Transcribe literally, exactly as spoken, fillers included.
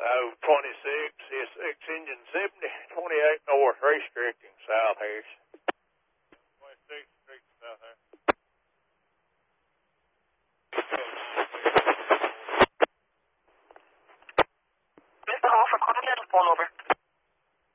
Oh, twenty-six, C S six, engine seventy, twenty-eight north, restricting south Harris. twenty-six, restricting south Harris. Mister Hall for Cornell, phone over.